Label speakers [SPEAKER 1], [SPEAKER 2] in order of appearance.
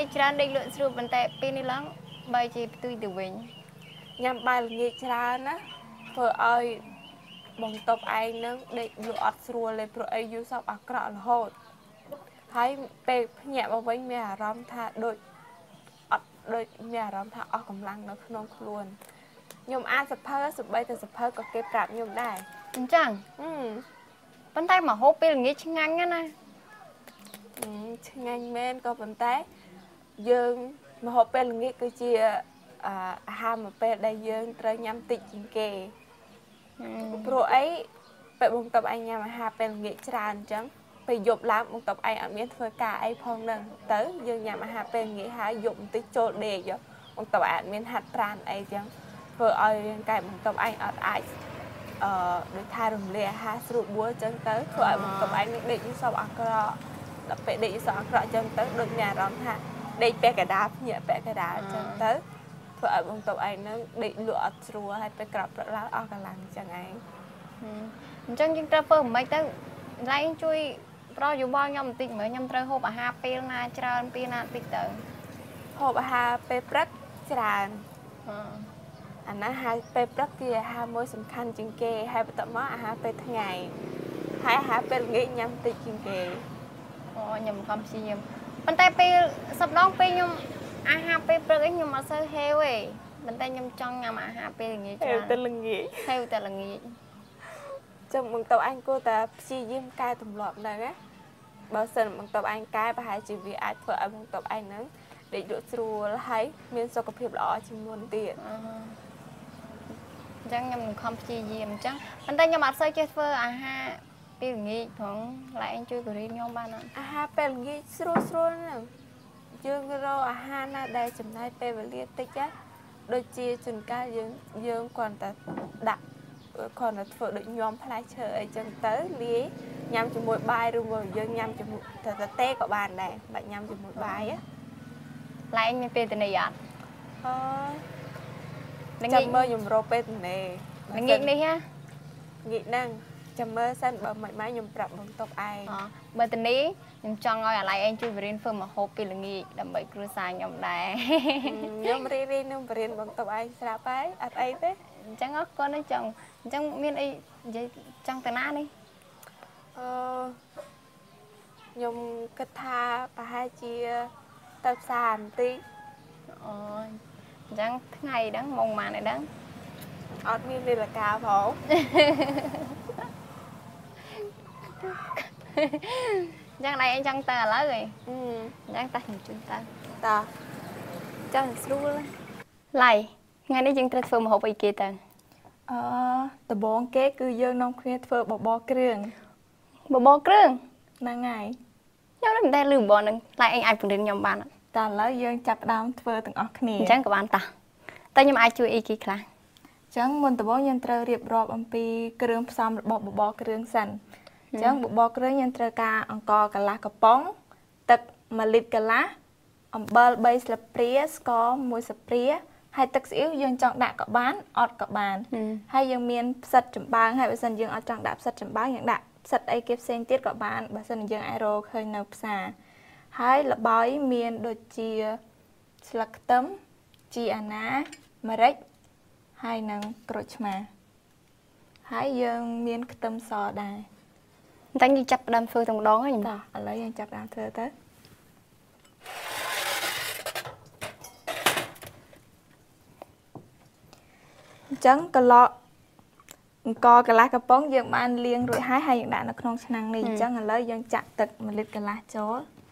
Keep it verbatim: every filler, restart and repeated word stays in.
[SPEAKER 1] ងាយច្រើនដេកលក់ស្រួលប៉ុន្តែពេលនេះឡើងបែរជាផ្ទុយទៅវិញ
[SPEAKER 2] ញ៉ាំបាយល្ងាចច្រើនណាធ្វើឲ្យបង្តប់ឯងនឹងដេកលក់អត់ស្រួលទេព្រោះអីយូរសពអាក្រក់រហូតហើយពេលភ្ញាក់មកវិញមានអារម្មណ៍ថាដូចអត់ដូចមានអារម្មណ៍ថាអស់កម្លាំងនៅក្នុងខ្លួនខ្ញុំអានសភៅសម្បីតែសភៅក៏គេប្រាប់ខ្ញុំដែរ
[SPEAKER 1] អញ្ចឹងប៉ុន្តែមកហូបពេលល្ងាចឆ្ងាញ់ណា
[SPEAKER 2] ឆ្ងាញ់មែនក៏ប៉ុន្តែយើងមកហូបពេលល្ងាចគឺជាអាហារមួយពេលដែលយើងត្រូវញ៉ាំតិចជាងគេព្រោះអីពេលបងតបឯងញ៉ាំអាហារពេលល្ងាចច្រើនអញ្ចឹងពេលយប់ឡើងបងតបឯងអត់មានធ្វើការអីផងហ្នឹងទៅយើងញ៉ាំអាហារពេលល្ងាចហើយយប់បន្តិចចូលដេកបងតបឯងអត់មានហាត់ប្រាណអីអញ្ចឹងធ្វើឲ្យរាងកាយបងតបឯងអត់អាចអឺដូចថារំលាយអាហារស្រួលបួលអញ្ចឹងទៅធ្វើឲ្យបងតបឯងនឹងដេកយូរសពអាក្រក់ដល់ពេលដេកយូរសពអាក្រក់អញ្ចឹងទៅដូចមានអារម្មណ៍ថាដេកពាក់កណ្ដាលភ្ញាក់ពាក់កណ្ដាលអញ្ចឹងទៅធ្វើឲ្យបងតបឯងនឹងដេកលក់អត់ស្រួលហើយពេលក្រោកព្រឹកឡើងអស់កម្លាំងអញ្ចឹងឯង
[SPEAKER 1] អញ្ចឹងយើងត្រូវធ្វើមិនទៅឡែងជួយប្រយោបល់ខ្ញុំបន្តិចមើលខ្ញុំត្រូវហូបអាហារពេលណាច្រើនពេលណាតិចទៅ
[SPEAKER 2] ហូបអាហារពេលព្រឹកច្រើនអាណាហៅពេលព្រឹកគឺអាហារមួយសំខាន់ជាងគេហើយបន្ទាប់មកអាហារពេលថ្ងៃហើយអាហារពេលល្ងាចញ៉ាំតិចជាងគេ
[SPEAKER 1] អូខ្ញុំខំព្យាយាមប៉ុន្តែពេលសប្ដងពេលខ្ញុំអាហារពេលព្រឹកឯងខ្ញុំអត់សូវហេវទេប៉ុន្តែខ្ញុំចង់ញ៉ាំអាហារពេលល្ងាច
[SPEAKER 2] ច្រើនតែល្ងាច
[SPEAKER 1] ហេវតែល្ងាច
[SPEAKER 2] ចឹងបងតបអញគួរតែព្យាយាមកែទម្លាប់ហ្នឹងណាបើសិនបងតបអញកែប្រហែលជាវាអាចធ្វើឲ្យបងតបអញហ្នឹងដេកលក់ស្រួលហើយមានសុខភាពល្អជាងមុនទៀត
[SPEAKER 1] អញ្ចឹងខ្ញុំខំព្យាយាមអញ្ចឹងប៉ុន្តែខ្ញុំអត់សូវចេះធ្វើអាហារពេលល្ងាចផងឡែឯងជួយបរិយាខ្ញុំបានអត់
[SPEAKER 2] អាហារពេលល្ងាចស្រួលស្រួលហ្នឹងយើងរកអាហារណាដែលចំណាយពេលវេលាតិចណាដូចជាជួនកាលយើងយើងគ្រាន់តែដាក់គ្រាន់តែធ្វើដូចញោមផ្លែឈើអីចឹងទៅលាយញ៉ាំជាមួយបាយឬមួយយើងញ៉ាំជាមួយតែតេក៏បានដែរបាច់ញ៉ាំជាមួយបាយណា
[SPEAKER 1] ឡែងមានពេលទៅនេះអត់
[SPEAKER 2] អឺចាំមើលខ្ញុំរកពេលទៅនេះ
[SPEAKER 1] ល្ងាចនេះណា
[SPEAKER 2] ងាកហ្នឹងចាំមើលសិនបើមិនម៉េចខ្ញុំប្រាប់បងតបឯង
[SPEAKER 1] បើទៅនេះខ្ញុំចង់ឲ្យអាឡៃឯងជួយបរៀនធ្វើម្ហូបពេលល្ងាចដើម្បីគ្រួសារខ្ញុំដែរ
[SPEAKER 2] ខ្ញុំរៀនរៀននឹងបរៀនបងតបឯងស្រាប់ហើយអត់អីទេ
[SPEAKER 1] អញ្ចឹងគាត់នឹងចង់អញ្ចឹងមានអីនិយាយចង់ទៅណានេះ
[SPEAKER 2] អឺខ្ញុំគិតថាប្រហែលជាទៅផ្សារបន្តិច
[SPEAKER 1] អូអញ្ចឹងថ្ងៃហ្នឹងម៉ោងប៉ុន្មានឯហ្នឹង
[SPEAKER 2] អត់មាននាឡិកាផង
[SPEAKER 1] អញ្ចឹងណៃឯងចង់ទៅឥឡូវហ៎អញ្ចឹងតោះខ្ញុំជួយទៅ
[SPEAKER 2] តោះចង់ស្រួល
[SPEAKER 1] ឡៃថ្ងៃនេះយើងត្រូវធ្វើម្ហូបអីគេទៅ
[SPEAKER 2] អឺដំបូងគេគឺយើងនាំគ្នាធ្វើបបរគ្រឿង
[SPEAKER 1] បបរគ្រឿង
[SPEAKER 2] ហ្នឹងហើយ
[SPEAKER 1] ខ្ញុំមិនដែលលឺបបរហ្នឹងឡៃឯងអាចពង្រៀនខ្ញុំបាន
[SPEAKER 2] តើឥឡូវយើងចាប់ផ្ដើមធ្វើទាំងអស់គ្នា
[SPEAKER 1] អញ្ចឹងក៏បានតោះតែខ្ញុំអាចជួយអីគេខ្លះ
[SPEAKER 2] អញ្ចឹងមុនដំបូងយើងត្រូវរៀបរាប់អំពីគ្រឿងផ្សំរបស់បបរគ្រឿងសិនអញ្ចឹងបបរគ្រឿងយើងត្រូវការអង្ករកន្លះកំប៉ុងទឹកមួយលីត្រកន្លះអំបិលបីស្លាបព្រាស្ករមួយស្លាបព្រាហើយទឹកស្អ៊ីវយើងចង់ដាក់ក៏បានអត់ក៏បានហើយយើងមានផ្សិតចំបើងហើយបើសិនយើងអត់ចង់ដាក់ផ្សិតចំបើងយើងដាក់ផ្សិតអីគេផ្សេងទៀតក៏បានបើសិនយើងអាចរកឃើញនៅផ្សារហើយល្បាយមានដូចជាស្លឹកខ្ទឹមជីអាណាម្រេចហើយនឹងក្រូចឆ្មាហើយយើងមានខ្ទឹមសដែរ
[SPEAKER 1] អញ្ចឹងយើងចាប់ផ្ដើមធ្វើទាំងម្ដងហើយខ្ញុំ
[SPEAKER 2] តោះឥឡូវយើងចាប់ផ្ដើមធ្វើទៅអញ្ចឹងកន្លក់អង្គកន្លះកំប៉ុងយើងបានលាងរួចហើយហើយយើងដាក់នៅក្នុងឆ្នាំងនេះអញ្ចឹងឥឡូវយើងចាក់ទឹកមួយលីត្រកន្លះចូល